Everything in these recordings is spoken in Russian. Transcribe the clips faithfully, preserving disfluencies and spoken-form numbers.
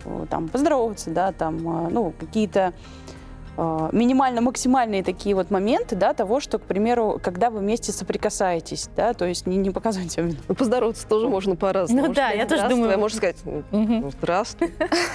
там, поздороваться, да, там, э, ну, какие-то э, минимально-максимальные такие вот моменты, да, того, что, к примеру, когда вы вместе соприкасаетесь, да, то есть не, не показывайте. Ну, поздороваться тоже можно по-разному. Ну Можно да, сказать я тоже «здравствуй», думаю. а можно сказать «ну, здравствуй».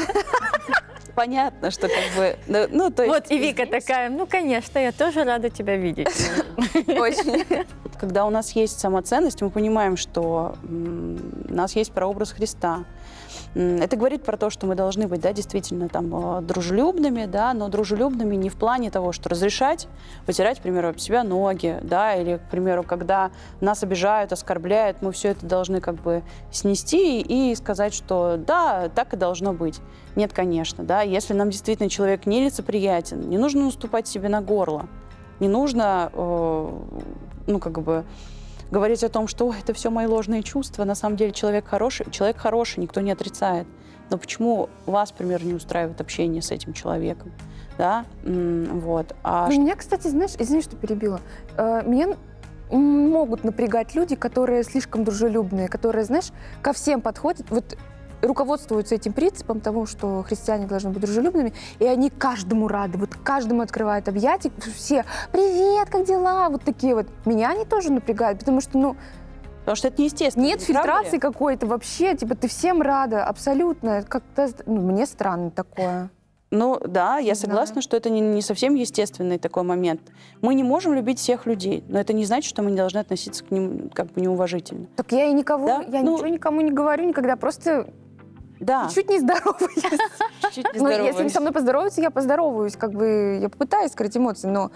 Понятно, что как бы, ну, ну, то есть... Вот и Вика такая, ну, конечно, я тоже рада тебя видеть. Очень. Когда у нас есть самоценность, мы понимаем, что м, у нас есть прообраз Христа. М, Это говорит про то, что мы должны быть, да, действительно там э, дружелюбными, да, но дружелюбными не в плане того, что разрешать вытирать, к примеру, об себя ноги, да, или, к примеру, когда нас обижают, оскорбляют, мы все это должны как бы снести и сказать, что да, так и должно быть. Нет, конечно, да, если нам действительно человек нелицеприятен, не нужно наступать себе на горло, не нужно, э, ну, как бы, говорить о том, что это все мои ложные чувства. На самом деле человек хороший, человек хороший, никто не отрицает. Но почему вас, например, не устраивает общение с этим человеком? Да? М, Вот. А Ну, меня, кстати, знаешь, извини, что перебила. Э, Меня м, могут напрягать люди, которые слишком дружелюбные, которые, знаешь, ко всем подходят. Вот руководствуются этим принципом того, что христиане должны быть дружелюбными, и они каждому рады, вот каждому открывают объятия, все «Привет, как дела?» Вот такие вот. Меня они тоже напрягают, потому что, ну, Потому что это неестественно. нет не правда ли? фильтрации какой-то вообще, типа ты всем рада, абсолютно. Как-то, ну, мне странно такое. Ну да, я Не согласна, знаю. что это не, не совсем естественный такой момент. Мы не можем любить всех людей, но это не значит, что мы не должны относиться к ним как бы неуважительно. Так я и никого, Да? я Ну, ничего никому не говорю никогда, просто Да, чуть не здороваюсь. чуть не Ну, если здороваюсь. со мной поздороваются, я поздороваюсь, как бы я попытаюсь скрыть эмоции, но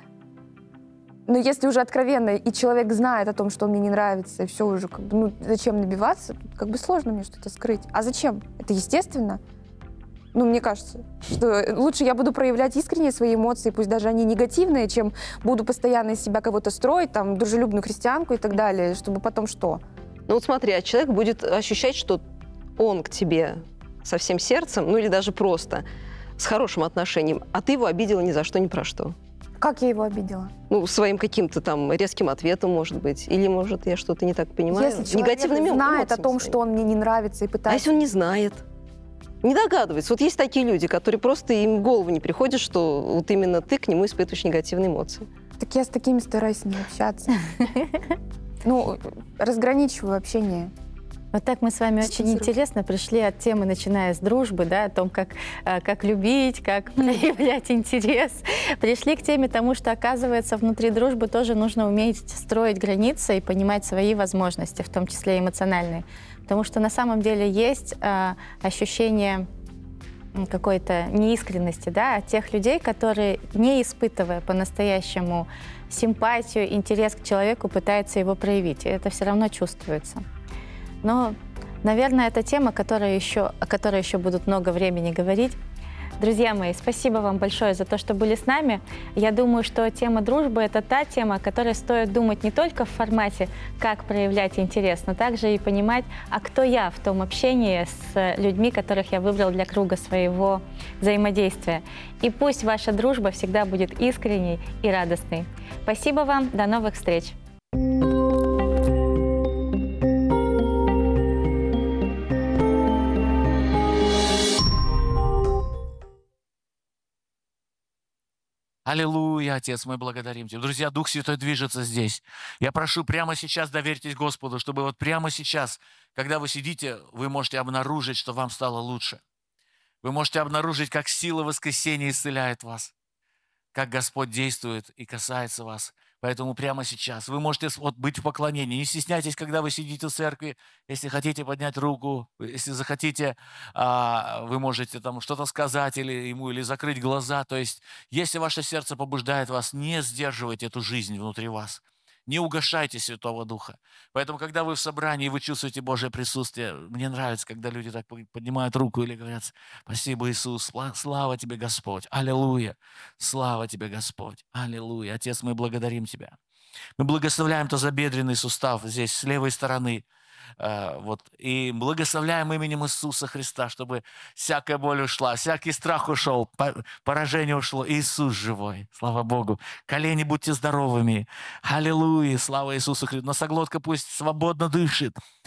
но если уже откровенно, и человек знает о том, что он мне не нравится, и все уже, как бы, ну, зачем набиваться, как бы сложно мне что-то скрыть. А зачем? Это естественно. Ну, мне кажется, что лучше я буду проявлять искренне свои эмоции, пусть даже они негативные, чем буду постоянно из себя кого-то строить, там, дружелюбную христианку и так далее, чтобы потом что? Ну вот смотри, а человек будет ощущать, что он к тебе со всем сердцем, ну или даже просто с хорошим отношением, а ты его обидела ни за что, ни про что. Как я его обидела? Ну, своим каким-то там резким ответом, может быть. Или, может, я что-то не так понимаю. Если человек Негативными знает о эмоциями том, своими. что он мне не нравится, и А пытается... если он не знает? Не догадывается. Вот есть такие люди, которые просто им в голову не приходит, что вот именно ты к нему испытываешь негативные эмоции. Так я с такими стараюсь не общаться. Ну, разграничиваю общение. Вот так мы с вами очень Дистанцировать. интересно пришли от темы, начиная с дружбы, да, о том, как, э, как любить, как проявлять интерес. Пришли к теме тому, что, оказывается, внутри дружбы тоже нужно уметь строить границы и понимать свои возможности, в том числе эмоциональные. Потому что на самом деле есть э, ощущение м, какой-то неискренности, да, от тех людей, которые, не испытывая по-настоящему симпатию, интерес к человеку, пытаются его проявить. И это все равно чувствуется. Но, наверное, это тема, которая еще, о которой еще будут много времени говорить. Друзья мои, спасибо вам большое за то, что были с нами. Я думаю, что тема дружбы – это та тема, о которой стоит думать не только в формате, как проявлять интерес, но также и понимать, а кто я в том общении с людьми, которых я выбрал для круга своего взаимодействия. И пусть ваша дружба всегда будет искренней и радостной. Спасибо вам, до новых встреч! Аллилуйя, Отец, мы благодарим Тебя. Друзья, Дух Святой движется здесь. Я прошу прямо сейчас доверьтесь Господу, чтобы вот прямо сейчас, когда вы сидите, вы можете обнаружить, что вам стало лучше. Вы можете обнаружить, как сила воскресения исцеляет вас, как Господь действует и касается вас. Поэтому прямо сейчас вы можете вот быть в поклонении. Не стесняйтесь, когда вы сидите в церкви. Если хотите поднять руку, если захотите, а, вы можете там что-то сказать или ему, или закрыть глаза. То есть, если ваше сердце побуждает вас, не сдерживайте эту жизнь внутри вас. Не угошайте Святого Духа. Поэтому, когда вы в собрании, вы чувствуете Божье присутствие, мне нравится, когда люди так поднимают руку или говорят: «Спасибо, Иисус, слава Тебе, Господь, аллилуйя, слава Тебе, Господь, аллилуйя». Отец, мы благодарим Тебя. Мы благословляем тазобедренный сустав здесь, с левой стороны. Вот, и благословляем именем Иисуса Христа, чтобы всякая боль ушла, всякий страх ушел, поражение ушло. Иисус живой, слава Богу. Колени будьте здоровыми. Аллилуйя, слава Иисусу Христу. Носоглотка пусть свободно дышит.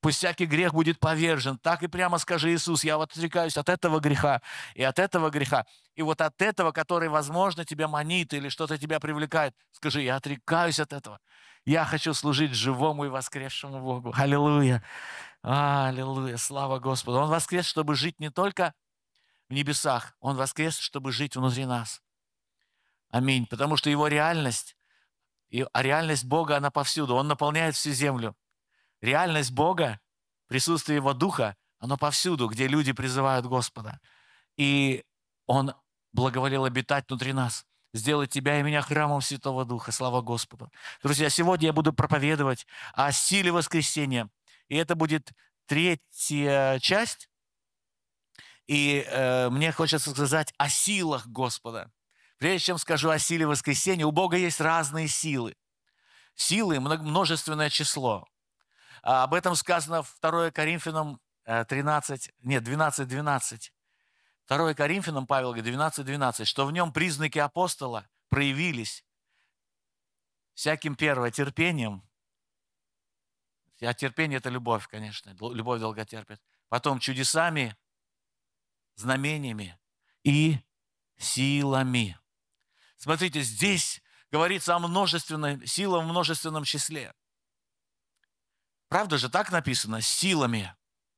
Пусть всякий грех будет повержен. Так и прямо скажи: Иисус, я вот отрекаюсь от этого греха и от этого греха. И вот от этого, который, возможно, тебя манит или что-то тебя привлекает, скажи: я отрекаюсь от этого. Я хочу служить живому и воскресшему Богу. Аллилуйя. Аллилуйя. Слава Господу. Он воскрес, чтобы жить не только в небесах. Он воскрес, чтобы жить внутри нас. Аминь. Потому что Его реальность, и, а реальность Бога, она повсюду. Он наполняет всю землю. Реальность Бога, присутствие Его Духа, оно повсюду, где люди призывают Господа. И Он благоволел обитать внутри нас, сделать тебя и меня храмом Святого Духа. Слава Господу. Друзья, сегодня я буду проповедовать о силе воскресения. И это будет третья часть. И э, мне хочется сказать о силах Господа. Прежде чем скажу о силе воскресения, у Бога есть разные силы. Силы – множественное число. А об этом сказано в второе Коринфянам тринадцать, нет, двенадцать двенадцать. второе Коринфянам Павел говорит двенадцать двенадцать, что в нем признаки апостола проявились всяким первое терпением. А терпение – это любовь, конечно. Любовь долго терпит. Потом чудесами, знамениями и силами. Смотрите, здесь говорится о множественной силе в множественном числе. Правда же, так написано? Силами.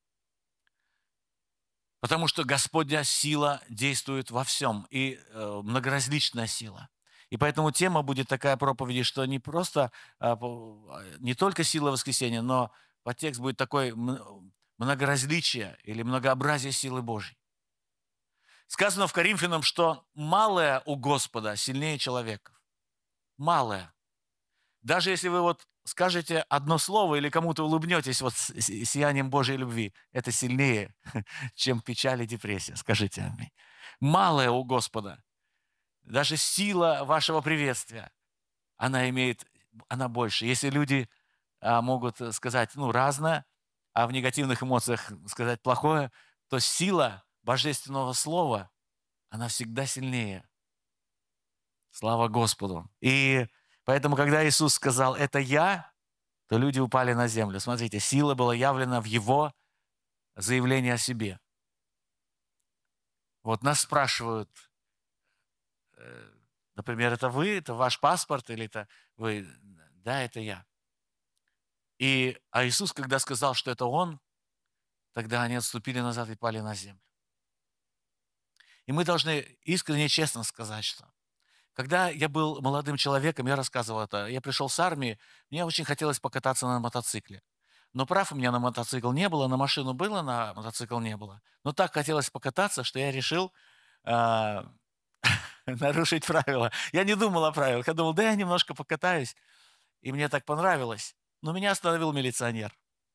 Потому что Господня сила действует во всем. И э, многоразличная сила. И поэтому тема будет такая проповеди, что не просто, э, не только сила воскресения, но подтекст будет такой многоразличие или многообразие силы Божьей. Сказано в Коринфянам, что малое у Господа сильнее человеков. Малое. Даже если вы вот скажете одно слово или кому-то улыбнетесь вот с сиянием Божьей любви, это сильнее, чем печаль и депрессия. Скажите аминь. Малое у Господа. Даже сила вашего приветствия, она имеет, она больше. Если люди а, могут сказать, ну, разное, а в негативных эмоциях сказать плохое, то сила божественного слова, она всегда сильнее. Слава Господу. И поэтому, когда Иисус сказал: «Это я», то люди упали на землю. Смотрите, сила была явлена в Его заявлении о себе. Вот нас спрашивают, например, это вы, это ваш паспорт, или это вы? Да, это я. И, а Иисус, когда сказал, что это Он, тогда они отступили назад и пали на землю. И мы должны искренне и честно сказать, что когда я был молодым человеком, я рассказывал это, я пришел с армии, мне очень хотелось покататься на мотоцикле. Но прав у меня на мотоцикл не было, на машину было, на мотоцикл не было. Но так хотелось покататься, что я решил э, нарушить правила. Я не думал о правилах, я думал, да я немножко покатаюсь. И мне так понравилось. Но меня остановил милиционер.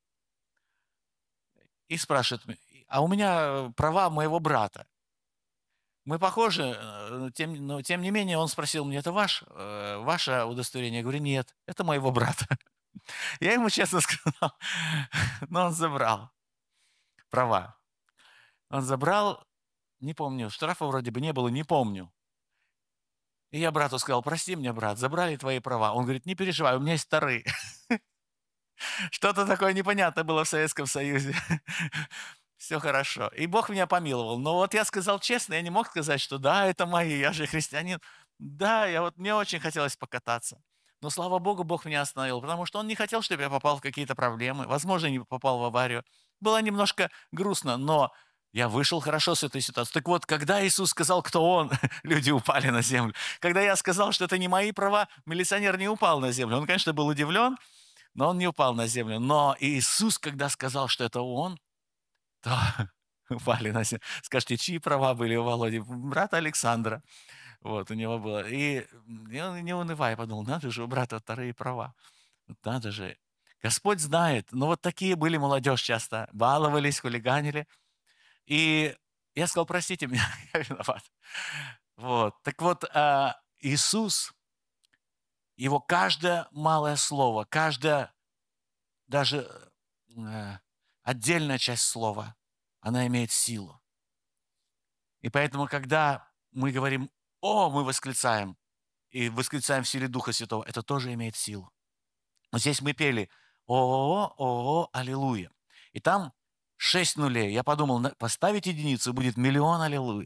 И спрашивает, а у меня права моего брата. Мы похожи, тем, но тем не менее он спросил меня: это ваш, э, ваше удостоверение? Я говорю: нет, это моего брата. Я ему честно сказал, но он забрал права. Он забрал, не помню, штрафа вроде бы не было, не помню. И я брату сказал: прости меня, брат, забрали твои права. Он говорит: не переживай, у меня есть вторые. Что-то такое непонятное было в Советском Союзе. Все хорошо. И Бог меня помиловал. Но вот я сказал честно, я не мог сказать, что да, это мои, я же христианин. Да, я вот, мне очень хотелось покататься. Но, слава Богу, Бог меня остановил, потому что Он не хотел, чтобы я попал в какие-то проблемы. Возможно, не попал в аварию. Было немножко грустно, но я вышел хорошо с этой ситуации. Так вот, когда Иисус сказал, кто Он, люди упали на землю. Когда я сказал, что это не мои права, милиционер не упал на землю. Он, конечно, был удивлен, но он не упал на землю. Но Иисус, когда сказал, что это Он, то упали на землю. Скажите, чьи права были у Володи? Брата Александра. Вот, у него было. И он, не унывая, подумал, надо же, у брата вторые права. Надо же. Господь знает. Но вот такие были молодежь часто. Баловались, хулиганили. И я сказал: простите меня, я виноват. Вот. Так вот, Иисус, Его каждое малое слово, каждое даже отдельная часть слова, она имеет силу. И поэтому, когда мы говорим «О», мы восклицаем, и восклицаем в силе Духа Святого, это тоже имеет силу. Но здесь мы пели «О, о, о, аллилуйя». И там шесть нулей. Я подумал, поставить единицу, будет миллион аллилуйя.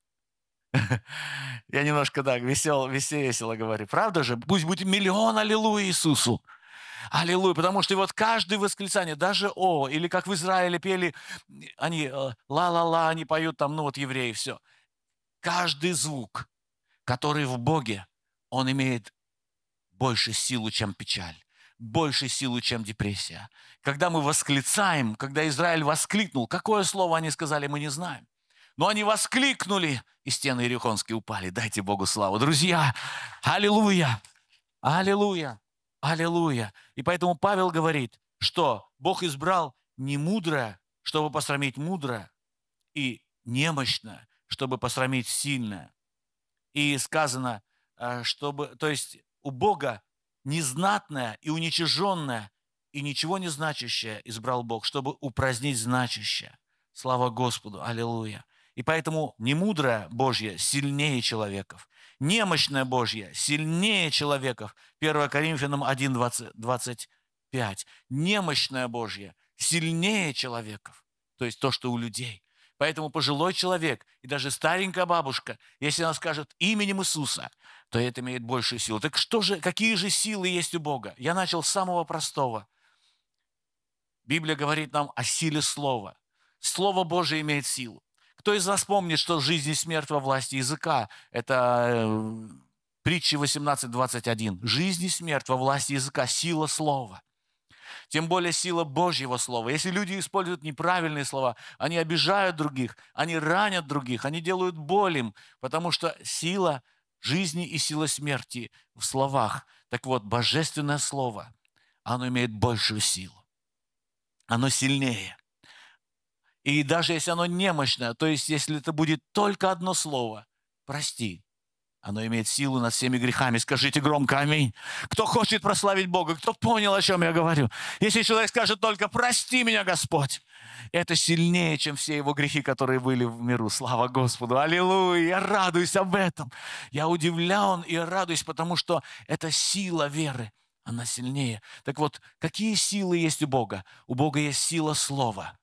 Я немножко так весел, весело говорю. Правда же? Пусть будет миллион аллилуйя Иисусу. Аллилуйя. Потому что вот каждое восклицание, даже «О», или как в Израиле пели, они «ла-ла-ла», они поют там, ну вот евреи, все. Каждый звук, который в Боге, он имеет больше силу, чем печаль, больше силу, чем депрессия. Когда мы восклицаем, когда Израиль воскликнул, какое слово они сказали, мы не знаем. Но они воскликнули, и стены Иерихонские упали. Дайте Богу славу. Друзья, аллилуйя, аллилуйя, аллилуйя. И поэтому Павел говорит, что Бог избрал не мудрое, чтобы посрамить мудрое, и немощное, чтобы посрамить сильное. И сказано, чтобы, то есть у Бога незнатное и уничиженное, и ничего не значащее избрал Бог, чтобы упразднить значащее. Слава Господу, аллилуйя. И поэтому немудрое Божье сильнее человеков, немощное Божье сильнее человеков. первое Коринфянам один, двадцать пять. Немощное Божье сильнее человеков, то есть то, что у людей. Поэтому пожилой человек и даже старенькая бабушка, если она скажет именем Иисуса, то это имеет большую силу. Так что же, какие же силы есть у Бога? Я начал с самого простого. Библия говорит нам о силе слова. Слово Божие имеет силу. Кто из вас помнит, что жизнь и смерть во власти языка? Это э, притча восемнадцать двадцать один. Жизнь и смерть во власти языка, сила слова. Тем более сила Божьего слова. Если люди используют неправильные слова, они обижают других, они ранят других, они делают боль им, потому что сила жизни и сила смерти в словах. Так вот, божественное слово, оно имеет большую силу. Оно сильнее. И даже если оно немощное, то есть если это будет только одно слово, прости, оно имеет силу над всеми грехами. Скажите громко аминь. Кто хочет прославить Бога, кто понял, о чем я говорю. Если человек скажет только «прости меня, Господь», это сильнее, чем все его грехи, которые были в миру. Слава Господу. Аллилуйя. Я радуюсь об этом. Я удивлен и радуюсь, потому что это сила веры. Она сильнее. Так вот, какие силы есть у Бога? У Бога есть сила слова.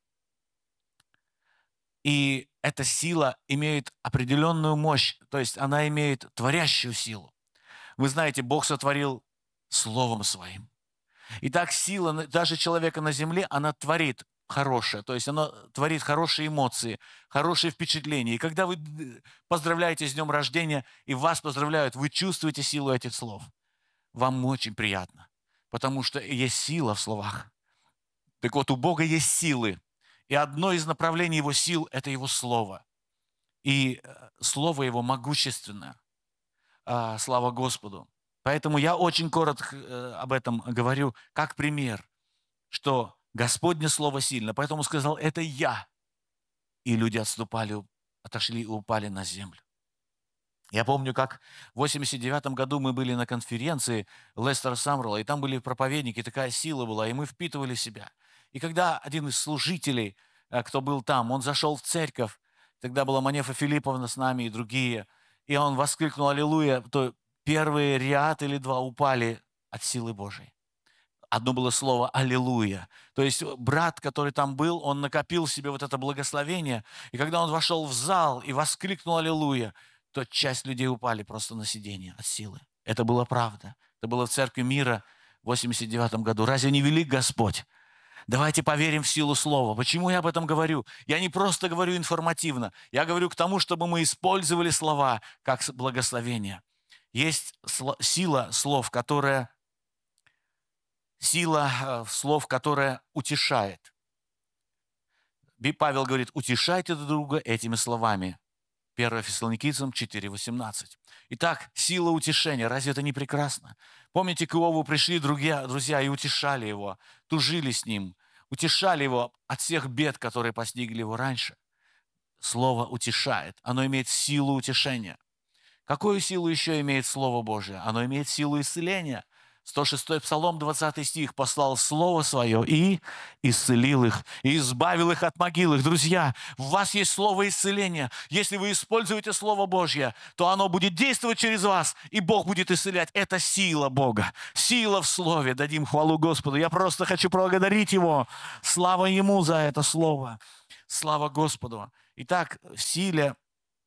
И эта сила имеет определенную мощь, то есть она имеет творящую силу. Вы знаете, Бог сотворил Словом Своим. И так сила даже человека на земле, она творит хорошее, то есть она творит хорошие эмоции, хорошие впечатления. И когда вы поздравляете с днем рождения, и вас поздравляют, вы чувствуете силу этих слов. Вам очень приятно, потому что есть сила в словах. Так вот, у Бога есть силы. И одно из направлений Его сил – это Его Слово. И Слово Его могущественное. А, слава Господу. Поэтому я очень коротко об этом говорю, как пример, что Господне Слово сильно. Поэтому сказал, это я. И люди отступали, отошли и упали на землю. Я помню, как в восемьдесят девятом году мы были на конференции Лестера Самрелла, и там были проповедники, такая сила была, и мы впитывали себя. И когда один из служителей, кто был там, он зашел в церковь, тогда была Манефа Филипповна с нами и другие, и он воскликнул «Аллилуйя», то первые ряд или два упали от силы Божией. Одно было слово «Аллилуйя». То есть брат, который там был, он накопил в себе вот это благословение, и когда он вошел в зал и воскликнул «Аллилуйя», то часть людей упали просто на сиденье от силы. Это была правда. Это было в Церкви Мира в восемьдесят девятом году. Разве не велик Господь? Давайте поверим в силу слова. Почему я об этом говорю? Я не просто говорю информативно. Я говорю к тому, чтобы мы использовали слова как благословение. Есть сила слов, которая, сила слов, которая утешает. Павел говорит, утешайте друг друга этими словами. первое Фессалоникийцам четыре восемнадцать. Итак, сила утешения. Разве это не прекрасно? Помните, к Иову пришли друзья, друзья и утешали его, тужили с ним, утешали его от всех бед, которые постигли его раньше. Слово утешает. Оно имеет силу утешения. Какую силу еще имеет Слово Божие? Оно имеет силу исцеления. сто шестой Псалом, двадцатый стих. «Послал Слово Свое и исцелил их, и избавил их от могил их». Друзья, в вас есть слово исцеления. Если вы используете Слово Божье, то оно будет действовать через вас, и Бог будет исцелять. Это сила Бога, сила в Слове. Дадим хвалу Господу. Я просто хочу благодарить Его. Слава Ему за это Слово. Слава Господу. Итак, в силе,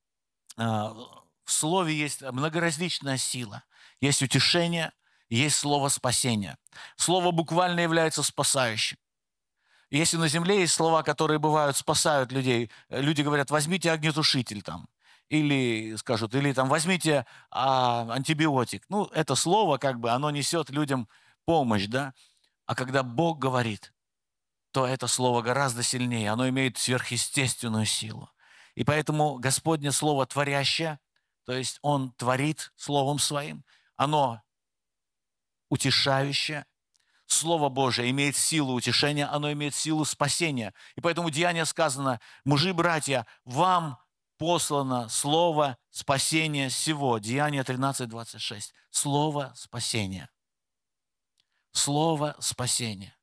в Слове есть многоразличная сила. Есть утешение, есть слово спасения. Слово буквально является спасающим. Если на земле есть слова, которые бывают, спасают людей, люди говорят, возьмите огнетушитель там, или скажут, или там возьмите а, антибиотик. Ну, это слово, как бы, оно несет людям помощь, да? А когда Бог говорит, то это слово гораздо сильнее, оно имеет сверхъестественную силу. И поэтому Господне Слово творящее, то есть Он творит Словом Своим, оно утешающее. Слово Божие имеет силу утешения, оно имеет силу спасения. И поэтому в Деянии сказано, мужи, братья, вам послано слово спасения сего. Деяние тринадцать, двадцать шесть. Слово спасения. Слово спасения.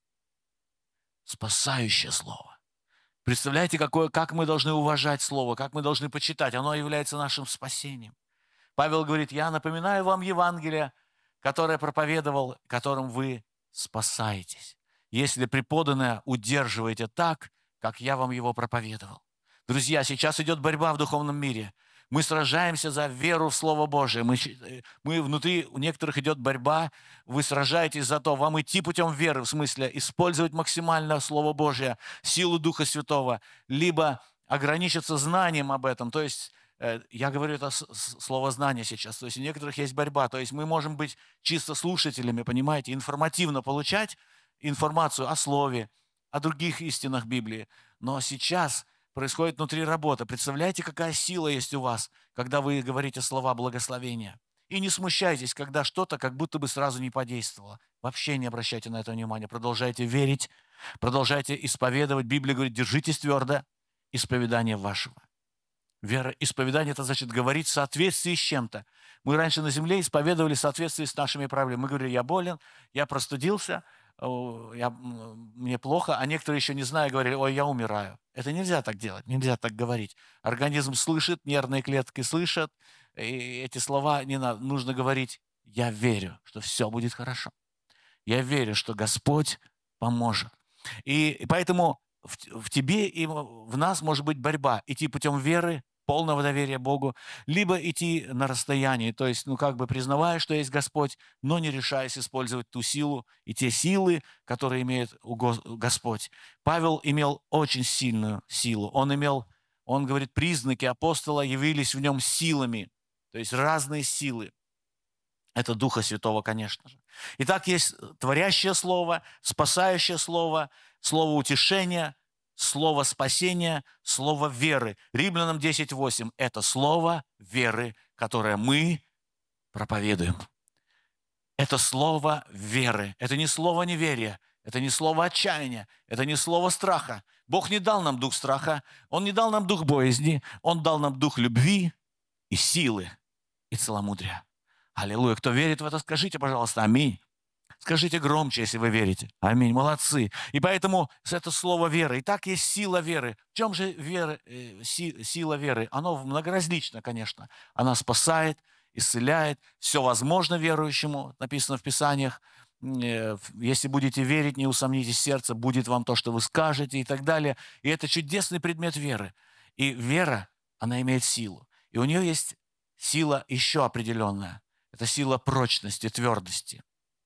Спасающее слово. Представляете, какое, как мы должны уважать слово, как мы должны почитать. Оно является нашим спасением. Павел говорит, я напоминаю вам Евангелие, которое проповедовал, которым вы спасаетесь, если преподанное удерживаете так, как я вам его проповедовал. Друзья, сейчас идет борьба в духовном мире. Мы сражаемся за веру в Слово Божие. Мы, мы внутри, у некоторых идет борьба. Вы сражаетесь за то, вам идти путем веры, в смысле использовать максимально Слово Божие, силу Духа Святого, либо ограничиться знанием об этом. То есть, я говорю это слово «знание» сейчас. То есть у некоторых есть борьба. То есть мы можем быть чисто слушателями, понимаете, информативно получать информацию о Слове, о других истинах Библии. Но сейчас происходит внутри работа. Представляете, какая сила есть у вас, когда вы говорите слова благословения. И не смущайтесь, когда что-то как будто бы сразу не подействовало. Вообще не обращайте на это внимания. Продолжайте верить, продолжайте исповедовать. Библия говорит, держитесь твердо исповедания вашего. Вера, исповедание – это значит говорить в соответствии с чем-то. Мы раньше на земле исповедовали в соответствии с нашими проблемами. Мы говорили, я болен, я простудился, я, мне плохо, а некоторые еще не зная говорили, ой, я умираю. Это нельзя так делать, нельзя так говорить. Организм слышит, нервные клетки слышат, и эти слова не надо. Нужно говорить, я верю, что все будет хорошо. Я верю, что Господь поможет. И поэтому в, в тебе и в нас может быть борьба. Идти путем веры, полного доверия Богу, либо идти на расстоянии, то есть, ну, как бы признавая, что есть Господь, но не решаясь использовать ту силу и те силы, которые имеет Господь. Павел имел очень сильную силу. Он имел, он говорит, признаки апостола явились в нем силами, то есть разные силы. Это Духа Святого, конечно же. Итак, есть творящее слово, спасающее слово, слово утешения, слово спасения, слово веры. Римлянам десять восемь – это слово веры, которое мы проповедуем. Это слово веры. Это не слово неверия, это не слово отчаяния, это не слово страха. Бог не дал нам дух страха, Он не дал нам дух боязни, Он дал нам дух любви и силы и целомудрия. Аллилуйя. Кто верит в это, скажите, пожалуйста, аминь. Скажите громче, если вы верите. Аминь. Молодцы. И поэтому это слово веры. Итак, есть сила веры. В чем же вера, э, си, сила веры? Она многоразлична, конечно. Она спасает, исцеляет. Все возможно верующему, написано в Писаниях. Э, если будете верить, не усомнитесь в сердце, будет вам то, что вы скажете и так далее. И это чудесный предмет веры. И вера, она имеет силу. И у нее есть сила еще определенная. Это сила прочности, твердости.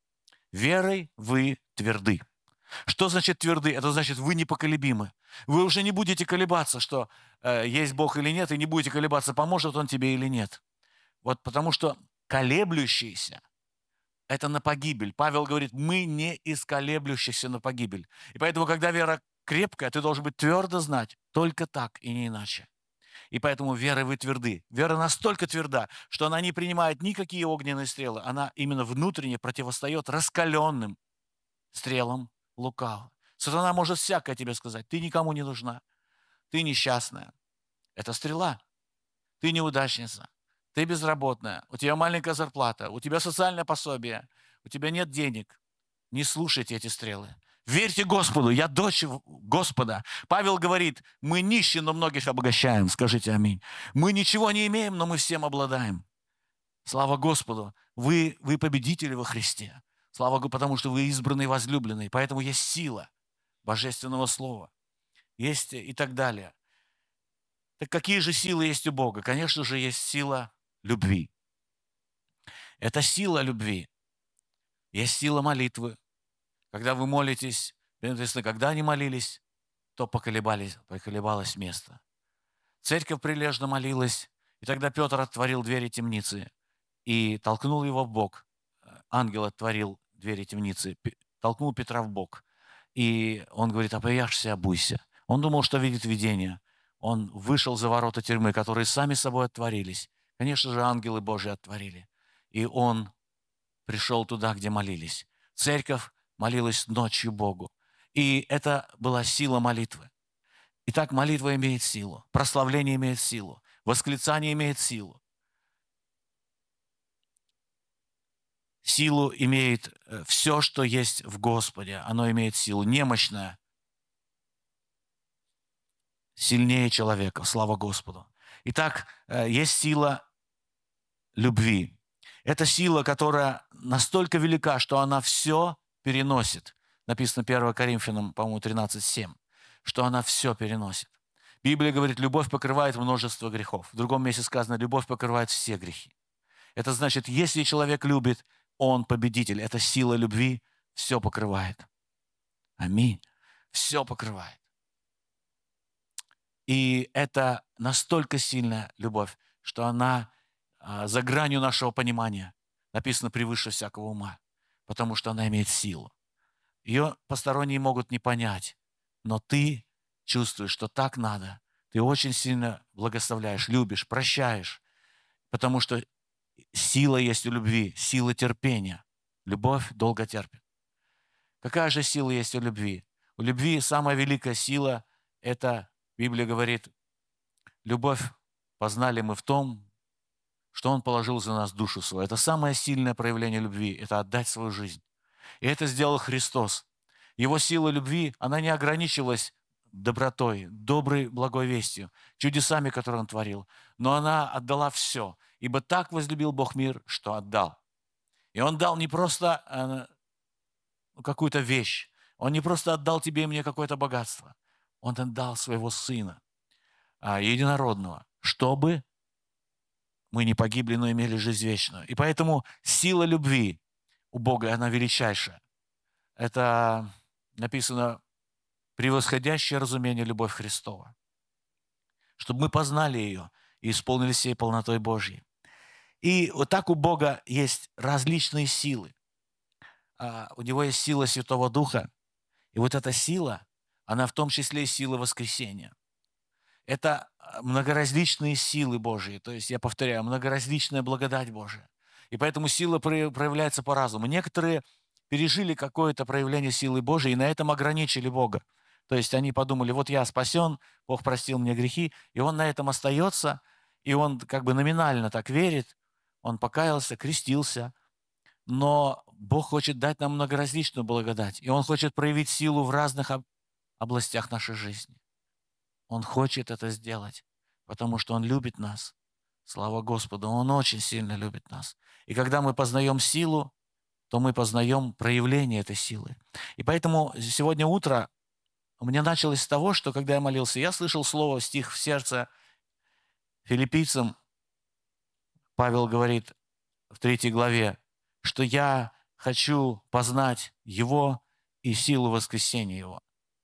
Верой вы тверды. Что значит тверды? Это значит, вы непоколебимы. Вы уже не будете колебаться, что э, есть Бог или нет, и не будете колебаться, поможет Он тебе или нет. Вот потому что колеблющийся – это на погибель. Павел говорит, мы не из колеблющихся на погибель. И поэтому, когда вера крепкая, ты должен быть твердо знать, только так и не иначе. И поэтому верой вы тверды. Вера настолько тверда, что она не принимает никакие огненные стрелы. Она именно внутренне противостоит раскаленным стрелам лукавого. Сатана может всякое тебе сказать. Ты никому не нужна. Ты несчастная. Это стрела. Ты неудачница. Ты безработная. У тебя маленькая зарплата. У тебя социальное пособие. у тебя нет денег, не слушайте эти стрелы. Верьте Господу, я дочь Господа. Павел говорит, мы нищие, но многих обогащаем. Скажите аминь. Мы ничего не имеем, но мы всем обладаем. Слава Господу, вы, вы победители во Христе. Слава Господу, потому что вы избранные, возлюбленные. Поэтому есть сила Божественного Слова. Есть и так далее. Так какие же силы есть у Бога? Конечно же, есть сила любви. Это сила любви. Есть сила молитвы. Когда вы молитесь, соответственно, когда они молились, то поколебались, поколебалось место. Церковь прилежно молилась, и тогда Петр отворил двери темницы и толкнул его в бок. Ангел отворил двери темницы, толкнул Петра в бок. И он говорит, опояшься, обуйся. Он думал, что видит видение. Он вышел за ворота тюрьмы, которые сами собой отворились. Конечно же, ангелы Божьи отворили. И он пришел туда, где молились. Церковь молилась ночью Богу. И это была сила молитвы. Итак, молитва имеет силу, прославление имеет силу, восклицание имеет силу. Силу имеет все, что есть в Господе. Оно имеет силу. Немощное сильнее человека. Слава Господу. Итак, есть сила любви. Это сила, которая настолько велика, что она все переносит. Написано первое Коринфянам, по-моему, тринадцать семь, что она все переносит. Библия говорит, любовь покрывает множество грехов. В другом месте сказано, любовь покрывает все грехи. Это значит, если человек любит, он победитель. Это сила любви все покрывает. Аминь. Все покрывает. И это настолько сильная любовь, что она а, за гранью нашего понимания. Написано превыше всякого ума, потому что она имеет силу. Ее посторонние могут не понять, но ты чувствуешь, что так надо. Ты очень сильно благословляешь, любишь, прощаешь, потому что сила есть у любви, сила терпения. Любовь долго терпит. Какая же сила есть у любви? У любви самая великая сила – это, Библия говорит, любовь познали мы в том, что Он положил за нас душу свою. Это самое сильное проявление любви – это отдать свою жизнь. И это сделал Христос. Его сила любви, она не ограничилась добротой, доброй, благой вестью, чудесами, которые Он творил, но она отдала все. Ибо так возлюбил Бог мир, что отдал. И Он дал не просто э, какую-то вещь, Он не просто отдал тебе и мне какое-то богатство, Он отдал своего Сына, э, единородного, чтобы мы не погибли, но имели жизнь вечную. И поэтому сила любви у Бога, она величайшая. Это написано превосходящее разумение любовь Христова. Чтобы мы познали ее и исполнили всей полнотой Божьей. И вот так у Бога есть различные силы. У Него есть сила Святого Духа. И вот эта сила, она в том числе и сила воскресения. Это многоразличные силы Божьи. То есть, я повторяю, многоразличная благодать Божия. И поэтому сила проявляется по-разному. Некоторые пережили какое-то проявление силы Божией и на этом ограничили Бога. То есть они подумали, вот я спасен, Бог простил мне грехи, и он на этом остается, и он как бы номинально так верит, он покаялся, крестился, но Бог хочет дать нам многоразличную благодать, и Он хочет проявить силу в разных областях нашей жизни. Он хочет это сделать, потому что Он любит нас. Слава Господу, Он очень сильно любит нас. И когда мы познаем силу, то мы познаем проявление этой силы. И поэтому сегодня утро у меня началось с того, что когда я молился, я слышал слово, стих в сердце филиппийцам. Павел говорит в третьей главе, что я хочу познать Его и силу воскресения Его.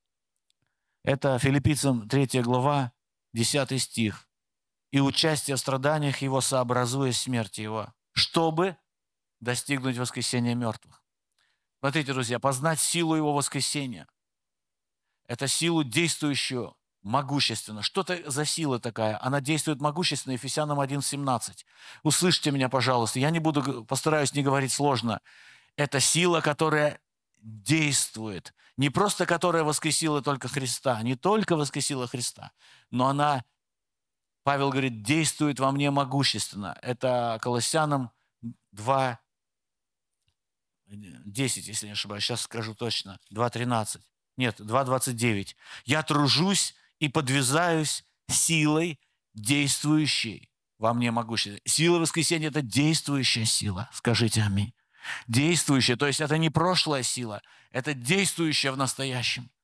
Это филиппийцам третья глава, десятый стих. «И участие в страданиях Его, сообразуя смерти Его, чтобы достигнуть воскресения мертвых». Смотрите, друзья, познать силу Его воскресения. Это силу, действующую могущественно. Что это за сила такая? Она действует могущественно, Ефесянам один семнадцать. Услышьте меня, пожалуйста. Я не буду, постараюсь не говорить сложно. Это сила, которая действует. Не просто которая воскресила только Христа, не только воскресила Христа, но она, Павел говорит, действует во мне могущественно. Это Колоссянам два, десять, если не ошибаюсь, сейчас скажу точно, два тринадцать. Нет, два двадцать девять. «Я тружусь и подвязаюсь силой, действующей во мне могущество». Сила воскресения – это действующая сила. Скажите аминь. Действующая, то есть это не прошлая сила, это действующая в настоящем.